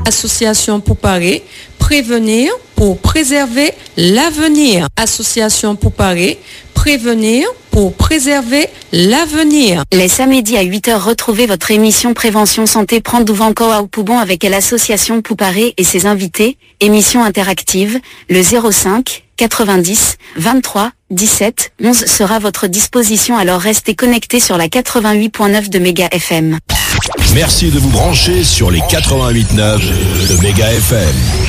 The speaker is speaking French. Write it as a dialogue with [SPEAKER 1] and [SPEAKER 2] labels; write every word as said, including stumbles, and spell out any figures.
[SPEAKER 1] Association Pouparé, prévenir pour préserver l'avenir. Association Pouparé, prévenir pour préserver l'avenir.
[SPEAKER 2] Les samedis à huit heures, retrouvez votre émission Prévention Santé Prandouvanko à Poubon avec l'association Pouparé et ses invités. Émission interactive, le zéro cinq quatre-vingt-dix vingt-trois dix-sept onze sera à votre disposition, alors restez connectés sur la quatre-vingt-huit point neuf de Méga F M.
[SPEAKER 3] Merci de vous brancher sur les quatre-vingt-huit point neuf de Méga F M.